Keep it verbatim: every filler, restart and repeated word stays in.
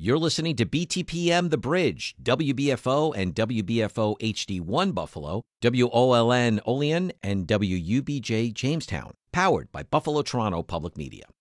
You're listening to B T P M The Bridge, W B F O and W B F O H D one Buffalo, W O L N Olean, and W U B J Jamestown, powered by Buffalo Toronto Public Media.